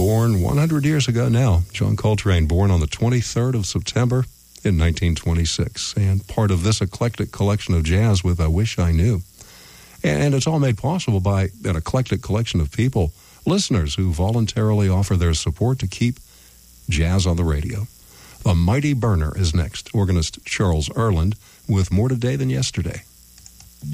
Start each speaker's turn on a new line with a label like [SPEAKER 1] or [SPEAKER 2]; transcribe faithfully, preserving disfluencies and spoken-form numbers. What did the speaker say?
[SPEAKER 1] born one hundred years ago now. John Coltrane, born on the twenty-third of September in nineteen twenty-six, and part of this eclectic collection of jazz with I Wish I Knew. And it's all made possible by an eclectic collection of people, listeners who voluntarily offer their support to keep jazz on the radio. The Mighty Burner is next. Organist Charles Earland with More Today Than Yesterday.